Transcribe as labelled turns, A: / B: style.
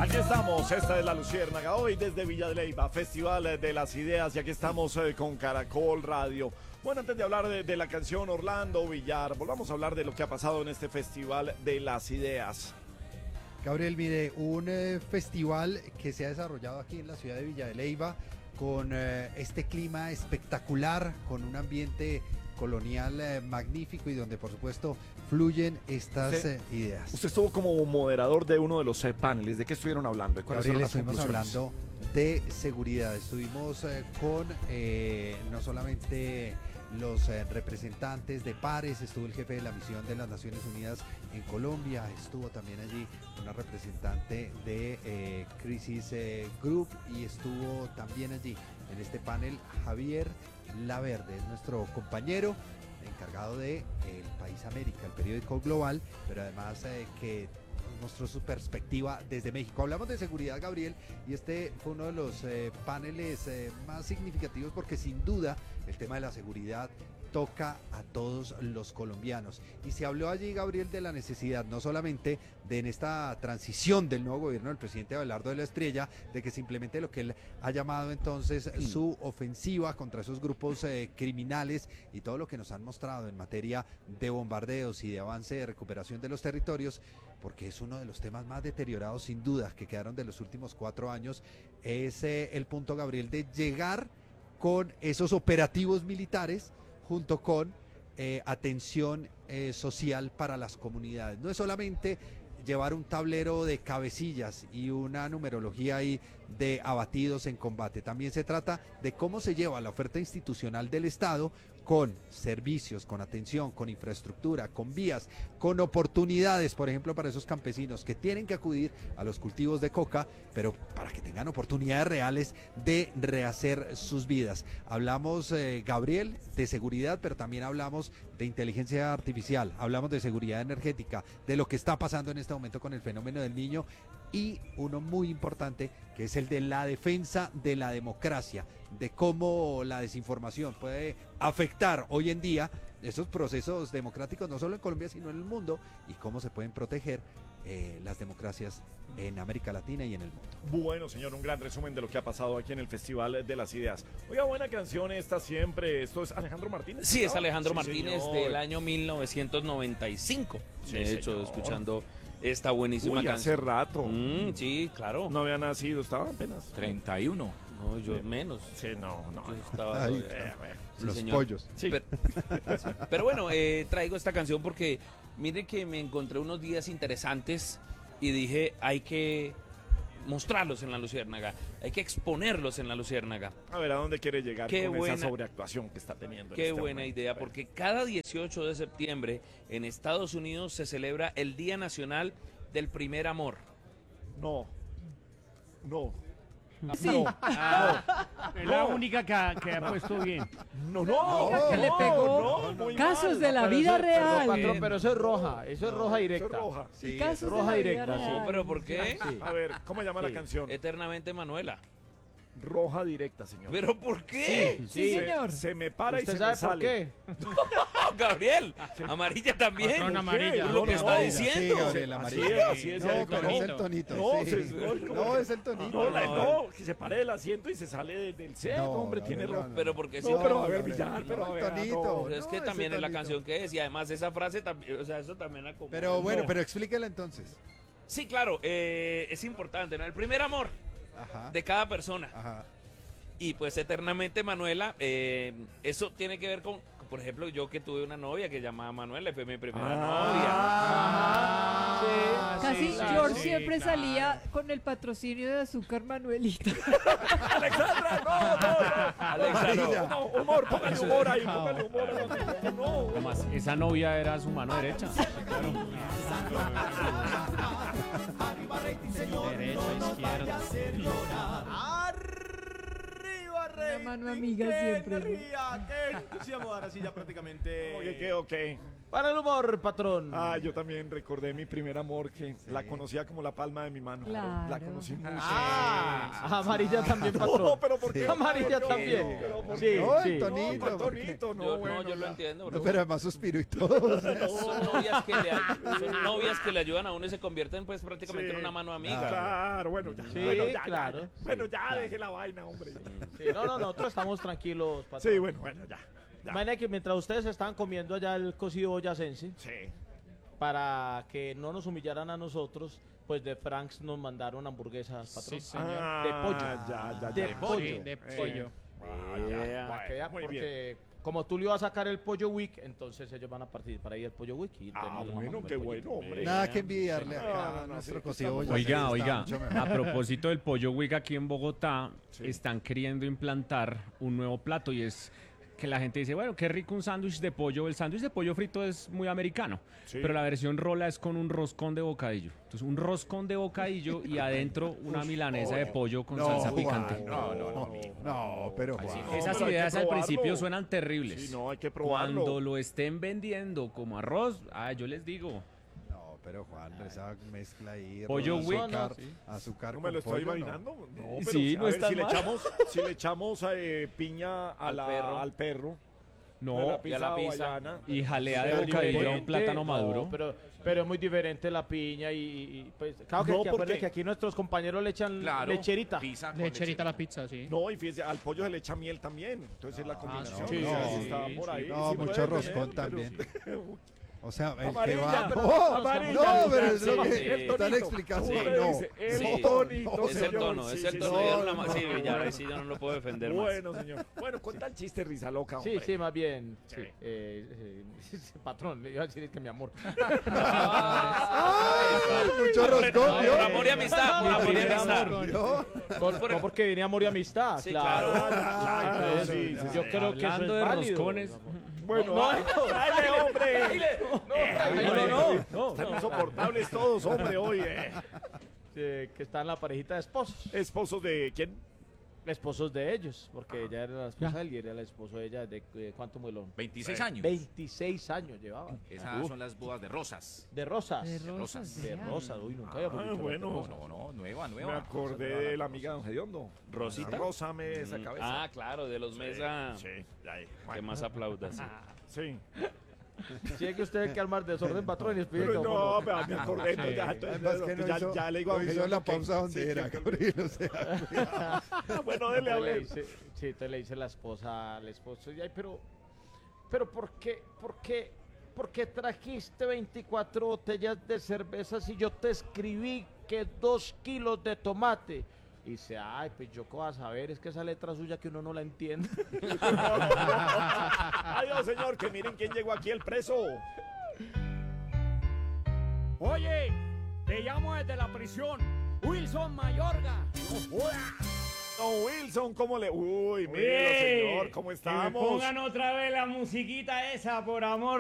A: Aquí estamos, esta es La Luciérnaga, hoy desde Villa de Leyva, Festival de las Ideas, y aquí estamos con Caracol Radio. Bueno, antes de hablar de la canción Orlando Villar, volvamos a hablar de lo que ha pasado en este Festival de las Ideas.
B: Gabriel, mire, un festival que se ha desarrollado aquí en la ciudad de Villa de Leyva con este clima espectacular, con un ambiente colonial magnífico y donde por supuesto fluyen estas ideas.
A: Usted estuvo como moderador de uno de los paneles. ¿De qué estuvieron hablando?
B: Gabriel, estuvimos hablando de seguridad. Estuvimos con no solamente los representantes de pares, estuvo el jefe de la misión de las Naciones Unidas en Colombia, estuvo también allí una representante de Crisis Group y estuvo también allí en este panel Javier Laverde, es nuestro compañero encargado de El País América, el periódico global, pero además que mostró su perspectiva desde México. Hablamos de seguridad, Gabriel, y este fue uno de los paneles más significativos porque sin duda el tema de la seguridad toca a todos los colombianos. Y se habló allí, Gabriel, de la necesidad no solamente de en esta transición del nuevo gobierno del presidente Abelardo de la Estrella, de que se implemente lo que él ha llamado entonces su ofensiva contra esos grupos criminales y todo lo que nos han mostrado en materia de bombardeos y de avance de recuperación de los territorios, porque es uno de los temas más deteriorados sin duda que quedaron de los últimos 4 años, es el punto, Gabriel, de llegar con esos operativos militares junto con atención social para las comunidades. No es solamente llevar un tablero de cabecillas y una numerología ahí de abatidos en combate. También se trata de cómo se lleva la oferta institucional del Estado con servicios, con atención, con infraestructura, con vías, con oportunidades, por ejemplo, para esos campesinos que tienen que acudir a los cultivos de coca, pero para que tengan oportunidades reales de rehacer sus vidas. Hablamos, Gabriel, de seguridad, pero también hablamos de inteligencia artificial, hablamos de seguridad energética, de lo que está pasando en este momento con el fenómeno del Niño y uno muy importante que es el de la defensa de la democracia, de cómo la desinformación puede afectar hoy en día esos procesos democráticos no solo en Colombia sino en el mundo y cómo se pueden proteger las democracias en América Latina y en el mundo.
A: Bueno, señor, un gran resumen de lo que ha pasado aquí en el Festival de las Ideas. Oiga, buena canción esta siempre. ¿Esto es Alejandro Martínez?
C: Sí, es Alejandro Martínez
A: señor.
C: del año 1995.
A: Sí,
C: de hecho,
A: señor.
C: escuchando esta buenísima
A: Uy,
C: canción.
A: hace rato.
C: Sí, claro.
A: No había nacido, estaba apenas
D: 31.
C: No, yo menos.
A: Sí, no.
C: Yo estaba
B: Ay,
C: sí,
B: los
C: señor.
B: pollos.
A: Sí.
C: Pero bueno, traigo esta canción porque mire que me encontré unos días interesantes y dije, hay que mostrarlos en La Luciérnaga, hay que exponerlos en La Luciérnaga.
A: A ver, ¿a dónde quiere llegar
C: Qué
A: con
C: buena-
A: esa sobreactuación que está teniendo? en
C: Qué
A: este
C: buena
A: momento?
C: idea,
A: A ver.
C: porque cada 18 de septiembre en Estados Unidos se celebra el Día Nacional del Primer Amor.
A: No.
E: Sí. Es la única que ha puesto bien.
A: No.
F: que le pegó
A: muy
F: casos
A: mal.
F: de la
E: Pero
F: vida
E: eso-
F: real.
E: Perdón, patrón, pero eso es roja. Eso es roja
A: Eso
E: directa.
A: es roja.
B: Sí,
F: Casos de
E: roja
F: la vida
E: directa, sí.
F: real.
C: ¿Pero por qué?
A: A ver, ¿cómo llama
E: Sí.
A: la canción?
C: Eternamente Manuela.
A: Roja directa, señor.
C: ¿Pero por qué?
F: Sí, señor.
A: Se me para y
E: ¿Usted
A: se
E: sabe
A: me
E: por
A: sale.
E: qué?
C: Gabriel, amarilla también.
E: Patrón, amarilla.
C: Lo que está diciendo.
B: Sí, Gabriel,
A: Así
B: amarillo.
A: es, así es.
B: No,
A: el
B: pero es el
A: tonito.
B: tonito.
A: No,
B: sí.
A: no,
B: Es el tonito.
A: No, que se pare del asiento y se sale del set,
B: No,
A: hombre,
B: no,
A: tiene
B: no,
A: roja.
B: no.
C: Pero porque
A: No,
C: sí.
A: pero a ver,
B: Gabriel,
A: Villar, pero a
B: no,
A: ver,
B: tonito.
A: no.
C: Pero es que
B: No,
C: también
B: ese
C: es la
B: tonito.
C: canción que es y además esa frase también, o sea, eso también la
B: Pero bueno,
A: No.
B: pero explíquela entonces.
C: Sí, claro, es importante, ¿no? El primer amor
B: Ajá.
C: de cada persona.
B: Ajá.
C: Y pues eternamente Manuela, eso tiene que ver con, por ejemplo, yo que tuve una novia que llamaba Manuela, fue mi primera
F: Casi
E: sí,
F: George
E: sí,
F: siempre
E: claro.
F: salía con el patrocinio de azúcar Manuelita.
A: Alexandra, no.
C: Alexa, no.
A: No, humor, póngale humor ahí, póngale humor. No.
E: Además, esa novia era su mano derecha. Derecha, izquierda.
G: Arriba,
F: Una
G: rey.
F: mano amiga
G: ¡Qué
F: siempre, ¿no?
G: energía! ¡Qué entusiasmo! Ahora sí, ya prácticamente.
A: Ok.
D: Para el humor, patrón.
A: Ah, yo también recordé mi primer amor, que la conocía como la palma de mi mano.
F: Claro.
A: La conocí mucho.
D: Amarilla también, patrón.
A: No, pero ¿por qué?
D: Amarilla
A: No,
D: también.
A: pero ¿por
D: Sí,
A: qué?
B: No,
D: sí.
B: Tonito,
A: No,
B: ¿por qué?
A: Tonito, no,
C: Yo,
A: bueno,
C: no, yo lo
A: ya.
C: entiendo,
B: No,
C: bro.
B: pero además suspiro y todo.
C: Son novias que le ayudan a uno y se convierten pues prácticamente
A: Sí.
C: en una mano amiga.
A: Claro, bueno, ya.
D: Sí,
A: bueno, ya,
D: claro.
A: ya. Bueno, ya deje la vaina, hombre.
D: Sí, no, nosotros estamos tranquilos, patrón.
A: Sí, bueno, ya.
D: Imagina que mientras ustedes estaban comiendo allá el cocido boyacense,
A: Sí.
D: para que no nos humillaran a nosotros, pues de Franks nos mandaron hamburguesas, patrón.
A: Ah,
D: De pollo.
A: Ya.
D: De pollo.
E: de pollo.
D: Para que vean,
A: Muy
D: porque como Tulio va a sacar el pollo week, entonces ellos van a participar ahí el pollo week. Y
A: Ah,
D: tenemos la
A: bueno,
D: mano
A: qué
D: del
A: bueno,
D: pollito.
A: hombre.
B: Nada que envidiarle
A: No,
B: acá
A: no,
B: a nuestro
A: sí,
B: cocido
A: estamos-
B: boyacense,
G: Oiga,
B: está
G: oiga,
B: mucho mejor.
G: a propósito del pollo Wig aquí en Bogotá,
A: Sí.
G: están queriendo implantar un nuevo plato y es que la gente dice, bueno, qué rico un sándwich de pollo. El sándwich de pollo frito es muy americano,
A: Sí.
G: pero la versión rola es con un roscón de bocadillo. Entonces, un roscón de bocadillo y adentro una milanesa de pollo con salsa
B: Juan,
G: picante.
B: No, pero Juan.
G: Esas
A: pero hay que
G: ideas al
A: probarlo.
G: principio suenan terribles.
A: Sí, no, hay que probarlo.
G: Cuando lo estén vendiendo como arroz, yo les digo,
B: No, pero Juan, esa mezcla ahí.
G: Pollo
B: ron,
G: Wick.
B: azúcar, azúcar
A: No me lo
B: con
A: estoy
B: pollo,
A: imaginando. No, pero
G: Sí,
A: a
G: no
A: ver,
G: está
A: si le
G: mal.
A: echamos piña al perro,
G: no,
C: y a la pizza.
A: hawaiana.
G: y jalea de
D: Pero
G: bocadillo a un
D: diferente.
G: plátano
D: No,
G: maduro.
D: pero es muy diferente la piña pues, claro que,
A: No,
D: que
A: porque-
D: acuerde que aquí nuestros compañeros le echan lecherita.
E: Lecherita a la pizza, sí.
A: No, y fíjese, al pollo se le echa miel también. Entonces es la combinación.
D: sí,
A: o sea,
D: sí,
A: si está
D: sí,
A: por ahí.
B: No,
A: sí
B: mucho
A: puede
B: roscón
A: tener, pero-
B: también. O sea, el que
A: Amarilla,
B: va.
A: pero-
B: ¡Oh!
A: amarilla,
B: No, pero es
C: sí,
B: lo
C: sí,
B: que están
A: tonito.
B: explicando.
A: ¿Cómo
B: que
A: le
B: no.
A: dice? El
C: Sí.
A: tonito,
C: Es el
A: señor.
C: tono,
A: Sí,
C: es el
A: sí,
C: tono.
A: sí.
C: dieron la ma- sí, Villar, ahí sí yo no lo puedo defender más.
A: Bueno, señor. Bueno, cuenta el chiste, risa loca,
D: Sí,
A: hombre.
D: sí, más bien.
A: Sí.
D: Patrón, le iba a decir que mi amor.
B: Mucho roscón, ¿vio?
C: Por amor y amistad, por amor y amistad.
B: ¿Vio?
D: No porque venía amor y amistad.
C: Sí,
D: claro.
A: Claro,
D: Entonces,
A: sí, sí,
D: yo
A: sí.
D: creo que eso
G: Hablando
D: es
G: de
D: válido.
G: roscones.
A: Bueno,
D: No,
A: dale, hombre.
D: no.
A: Están insoportables todos, hombre, hoy.
D: Que está en la parejita de esposos.
A: ¿Esposos de quién?
D: Esposos de ellos, porque ella era la esposa de él y era el esposo de ella. ¿De cuánto muelón?
H: 26 años.
D: 26 años llevaba.
H: Esas son las bodas de rosas.
D: De rosas.
F: De rosas.
D: De
F: vea.
D: rosas. Uy, nunca había
A: Ah, bueno.
H: No, nueva.
A: Me acordé de la amiga de Don Gediondo.
C: ¿Rosita?
A: Rózame esa cabeza.
C: Ah, claro, de los Mesa.
A: Sí, ahí.
C: Que más aplaudas.
A: Sí.
D: Si es que usted hay que armar desorden, patrón, y explique
A: Pero
D: que
A: no, pero me acordé.
E: Sí.
A: Ya, entonces,
B: Además que no
A: ya,
B: hizo,
A: ya le digo a
B: no hizo
A: Gediondo
B: la
A: que-
B: pausa donde
A: sí,
B: era,
A: que-
B: Gabriel, o sea.
A: Bueno, dele a ver.
D: Sí, entonces le dice la esposa al esposo, y, "Ay, pero ¿por qué trajiste 24 botellas de cerveza si yo te escribí que 2 kilos de tomate? Y dice, ay, pues yo qué vas a saber, es que esa letra suya que uno no la entiende.
A: Adiós, señor, que miren quién llegó aquí, el preso.
I: Oye, te llamo desde la prisión. Wilson Mayorga.
A: Don Wilson, ¿cómo le...? Uy, mire,
E: Oye,
A: señor, ¿cómo
E: que me
A: estamos?
E: pongan otra vez la musiquita esa, por amor